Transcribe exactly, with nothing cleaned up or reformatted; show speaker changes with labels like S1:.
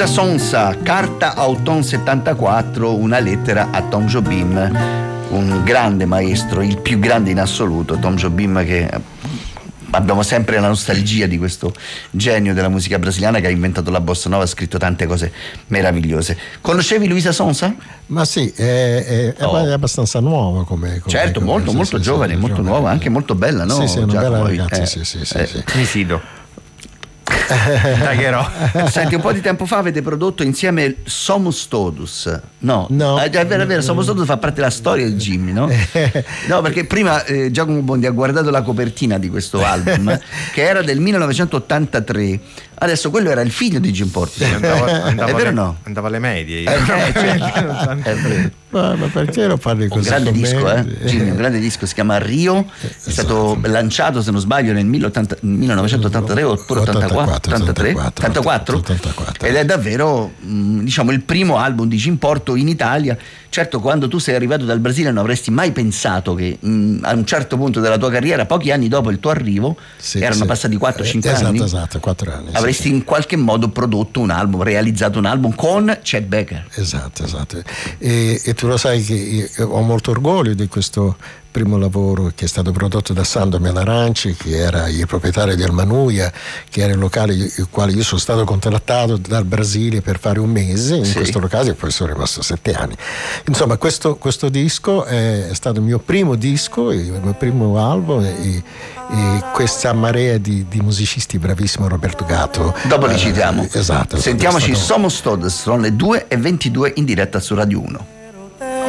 S1: Luisa Sonza, Carta Autumn settantaquattro, una lettera a Tom Jobim, un grande maestro, il più grande in assoluto, Tom Jobim, che abbiamo sempre la nostalgia di questo genio della musica brasiliana che ha inventato la bossa nova, ha scritto tante cose meravigliose. Conoscevi Luisa Sonza? Ma sì, è, è, oh. è abbastanza nuova come, come certo, come, molto, molto sì, giovane, sì, molto giovane, nuova, anche molto bella, no?
S2: Sì, sì, una bella ragazza,
S1: eh,
S2: sì, sì, sì,
S1: eh,
S2: sì.
S1: Mi fido. Senti, un po' di tempo fa avete prodotto insieme Somos Todos. No,
S2: no
S1: è vero, è vero, Somos Todos fa parte della storia di Jimmy, no? No, perché prima eh, Giacomo Bondi ha guardato la copertina di questo album che era del millenovecentottantatré. Adesso quello era il figlio di Jim Porter.
S3: Sì, andava, andava
S1: è vero o
S3: le,
S1: no?
S3: Andava alle medie.
S1: Eh, certo. È vero.
S2: Ma, ma perché lo parli così?
S1: Un grande disco, eh? Jimmy, un grande disco, si chiama Rio, è stato esatto. lanciato, se non sbaglio, nel millenovecentottantatré oppure ottantaquattro, ottantatré, ottantaquattro, ottantaquattro, ed è davvero diciamo il primo album di Jim Porto in Italia. Certo, quando tu sei arrivato dal Brasile non avresti mai pensato che mh, a un certo punto della tua carriera, pochi anni dopo il tuo arrivo, sì, erano sì. passati quattro cinque
S2: esatto,
S1: anni,
S2: esatto, quattro anni,
S1: avresti
S2: sì.
S1: in qualche modo prodotto un album, realizzato un album con Chet Baker.
S2: Esatto, esatto. E, e tu lo sai che io ho molto orgoglio di questo primo lavoro che è stato prodotto da Sandro Melaranci, che era il proprietario di Almanuia, che era il locale il quale io sono stato contrattato dal Brasile per fare un mese in sì. questo locale e poi sono rimasto sette anni. Insomma, questo, questo disco è stato il mio primo disco, il mio primo album e, e questa marea di, di musicisti bravissimo, Roberto Gatto.
S1: Dopo li citiamo.
S2: Eh, esatto.
S1: Sentiamoci
S2: stato...
S1: Somos Todos, sono le due e ventidue in diretta su Radio uno.